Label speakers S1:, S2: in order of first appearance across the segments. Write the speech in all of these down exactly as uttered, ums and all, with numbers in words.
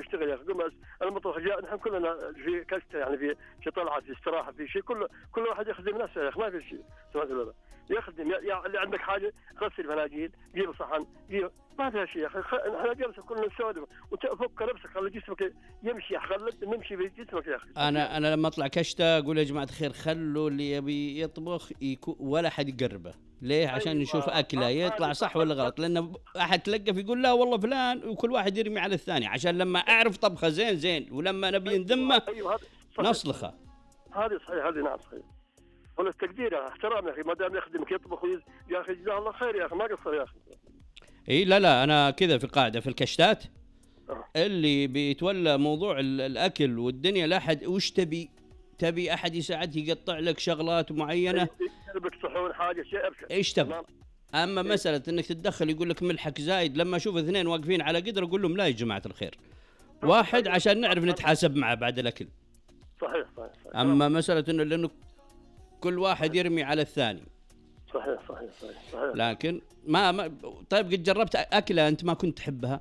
S1: اشتغل يا اخي قم. المطبخ جاء نحن كلنا في كشته يعني في في طلعه في استراحه في شيء كل كل واحد يخدم نفسه يا اخي ما في شيء سمعت ولا لا؟ يخدم يا, يا اللي عندك حاجه غسل مناجيل جيب صحن جيب ما فيها شيء يا اخي. احنا جالس كلنا نستوعب وتفك نفسك خلي جسمك يمشي يا اخي خلي نمشي بجسمك يا اخي.
S2: انا انا لما اطلع كشته اقول يا جماعه الخير خلوا اللي يبي يطبخ يكو ولا حد يقربه. ليه؟ عشان أيوة. نشوف اكله يطلع صح ولا غلط. لان احد تلقف يقول لا والله فلان وكل واحد يرمي على الثاني عشان لما اعرف طبخه زين زين ولما نبي نذمه أيوة. نصلخه.
S1: هذه صحيح هذه نعم صحيح. ولا التقدير احترام يا اخي ما دام يخدمك يطبخ يا اخي جزاه الله خير يا اخي ما قصر يا اخي.
S2: اي لا لا انا كذا في قاعده في الكشتات اللي بيتولى موضوع الاكل والدنيا لا احد وش تبي تبي احد يساعدك يقطع لك شغلات معينه
S1: يقلبك صحون حاجه شيء ابشر
S2: ايش تبغى. اما إيه؟ مساله انك تتدخل يقول لك ملحك زايد لما اشوف اثنين واقفين على قدر اقول لهم لا يا جماعه الخير واحد عشان نعرف نتحاسب معه بعد الاكل.
S1: صحيح صحيح, صحيح.
S2: اما مساله انه لانه كل واحد يرمي على الثاني.
S1: صحيح صحيح صحيح, صحيح.
S2: لكن ما, ما طيب قد جربت اكله انت ما كنت تحبها؟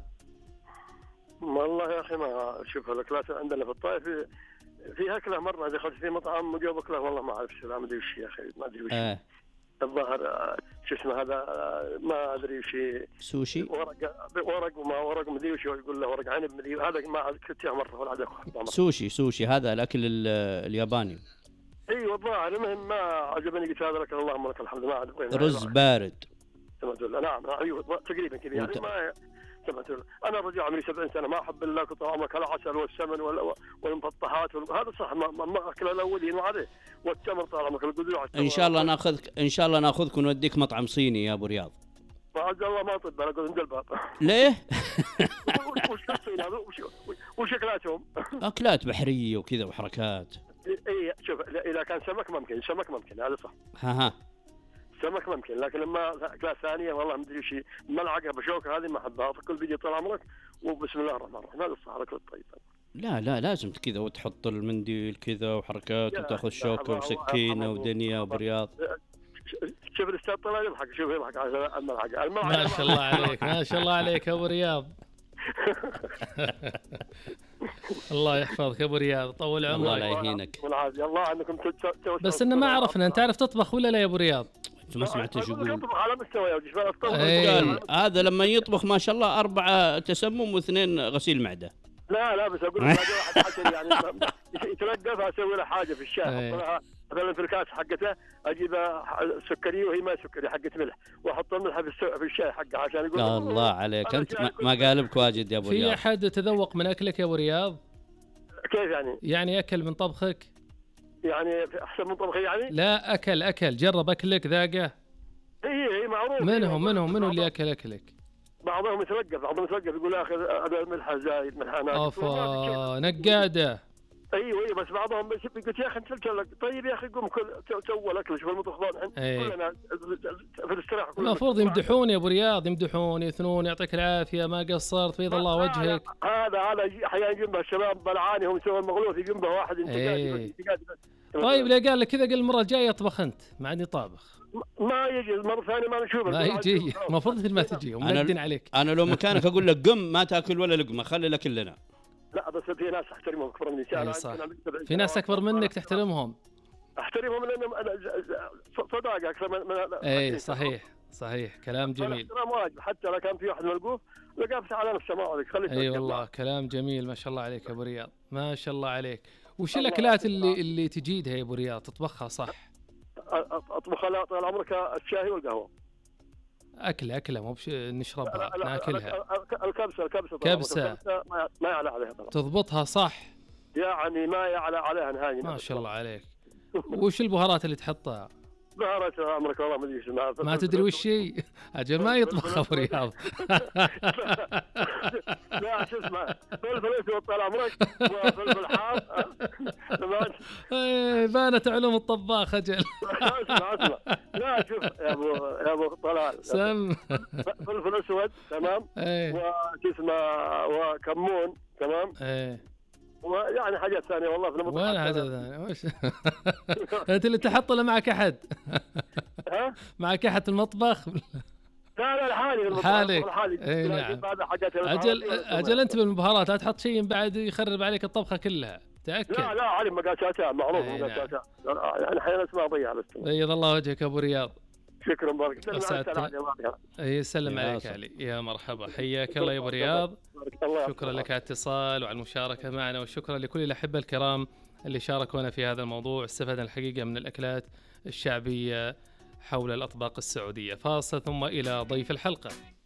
S1: والله يا اخي ما شوف الاكلات عندنا في الطائف في, في اكله مره دخلت في مطعم وجاب اكله والله ما اعرف شو ما ادري وش يا اخي ما ادري وش
S2: آه.
S1: الظاهر شو اسمه هذا ما ادري وش
S2: سوشي
S1: ورق ورق وما ورق مدري وش يقول له ورق عنب مدري هذا ما كنت مره ولا عاد
S2: سوشي سوشي هذا الاكل الياباني.
S1: اي والله المهم ما عجبني قلت هذا لك اللهم لك الحمد ما عاد
S2: رز بارد
S1: سمعت ولا نعم ايوه تقريبا كذا يعني ما سمعت ولا انا رجل عمري سبعين سنه ما احب الا طال عمرك العسل والسمن والمفطحات هذا صح ما, ما اكل الاولين وعليه والتمر طال عمرك القدوع
S2: ان شاء الله ناخذك ان شاء الله ناخذك ونوديك مطعم صيني يا ابو رياض.
S1: ما عز الله ما طب انا اقول عند الباب.
S2: ليه؟
S1: وش الصين هذا وش اكلاتهم؟
S2: اكلات بحريه وكذا وحركات.
S1: اي شوف اذا كان سمك ممكن سمك ممكن هذا صح.
S2: ها ها
S1: سمك ممكن لكن لما اكلات ثانيه والله ما ادري شيء ملعقه بشوكه هذه ما احبها كل بيجي طال عمرك وبسم الله الرحمن الرحيم هذا الصح على كل الطيب.
S2: لا لا لازم كذا وتحط المنديل كذا وحركات وتاخذ شوكه وسكينه ودنيا وبرياض.
S1: شوف الاستاذ طلال يضحك شوف يضحك على الملعقه.
S3: ما شاء الله عليك ما شاء الله عليك ابو رياض. الله يحفظك ابو رياض طول عمرك.
S2: الله لا يهينك.
S1: الله عنكم
S3: بس انه ما عرفنا انت تعرف تطبخ ولا لا يا ابو رياض؟
S2: انت ما سمعت ايش يقول؟
S1: يطبخ على مستوى يا ولد.
S2: أيه. هذا لما يطبخ ما شاء الله أربعة تسمم واثنين غسيل معدة.
S1: لا لا بس اقول لك واحد عشان يعني يتنقف اسوي له حاجه في الشاي مثلا في الكاس حقته اجيب سكري وهي ما سكري حقت ملح واحط الملح في الشاي حقه عشان يقول
S2: الله عليك انت ما قالبك واجد يا ابو رياض.
S3: في احد تذوق من اكلك يا ابو رياض؟
S1: كيف يعني؟
S3: يعني اكل من طبخك؟
S1: يعني احسن من طبخي يعني؟
S3: لا اكل اكل جرب اكلك ذاقه؟
S1: اي اي معروف.
S3: منهم منهم منهم اللي اكل اكلك؟
S1: بعضهم يتوقف بعضهم يتوقف يقول يا اخي هذا الملح زايد ملح ناقص.
S3: اوف نقاده.
S1: ايوه ايوه بس بعضهم قلت يا اخي انت لك طيب يا اخي قوم كل سوى الاكل شوف المطبخ الحين كلنا في الاستراحه.
S3: المفروض يمدحون يا ابو رياض يمدحون يثنون يعطيك العافيه ما قصرت بيض الله وجهك.
S1: هذا هذا احيانا جنبه الشباب بلعاني هم يسوون المغلوث جنبه واحد انتقادي.
S3: طيب ليه قال لك كذا؟ قال المره الجايه اطبخ انت مع اني طابخ.
S1: ما يجي المره الثانيه ما نشوفه.
S3: ما يجي المفروض ما تجي ومندين عليك.
S2: انا لو مكانك اقول لك قم ما تاكل ولا لقمه خلي لك لنا.
S1: لا بس في ناس احترمهم اكبر مني.
S3: في ناس اكبر منك تحترمهم.
S1: احترمهم لانهم صداقه اكثر من.
S3: اي صحيح صحيح كلام جميل.
S1: الاحترام واجب حتى لو كان في واحد ملقوف لقاه على نفسه ما عليك خليه.
S3: اي والله كلام جميل ما شاء الله عليك يا ابو رياض ما شاء الله عليك. وش الاكلات اللي اللي تجيدها يا ابو رياض تطبخها صح؟
S1: اطبخ طال عمرك الشاي والقهوه.
S3: أكلة أكلة مو بش نشربها ناكلها.
S1: الكبسة الكبسة
S3: كبسة
S1: ما يعلى عليها طبعا.
S3: تضبطها صح
S1: يعني ما يعلى عليها نهائي.
S3: ما شاء الله عليك. وش البهارات اللي تحطها؟
S1: بهارات عمرك والله ما ادري ما,
S3: ما تدري وش هي؟ اجل ما يطبخ ابو رياض.
S1: لا شو اسمه فلفل اسود طال عمرك وفلفل حار.
S3: ايه بانت علوم الطباخ اجل.
S1: اسمع اسمع لا شوف يا ابو يا ابو طلال
S3: سم
S1: فلفل اسود تمام وش اسمه وكمون تمام.
S3: ايه
S1: ويعني حاجات ثانيه والله في المطبخ.
S3: وين حاجه ثانيه وش انت اللي تحط له معك احد؟
S1: ها معك
S3: احد المطبخ؟
S1: لا لا لحالي
S3: حالك. اي نعم. اجل اجل انت بالمبهرات لا تحط شيء بعد يخرب عليك الطبخه كلها، تاكد.
S1: لا لا علي مقاساتها معروف مقاساتها، يعني احيانا ما اضيع بس.
S3: بيض الله وجهك ابو رياض.
S1: شكرا بارك.
S3: اي سلم عليك علي. يا مرحبا، حياك الله يا ابو رياض. شكرا لك على الاتصال وعلى المشاركه معنا، وشكرا لكل الاحبه الكرام اللي شاركونا في هذا الموضوع. استفدنا الحقيقه من الاكلات الشعبيه حول الاطباق السعوديه. فاصل ثم الى ضيف الحلقه.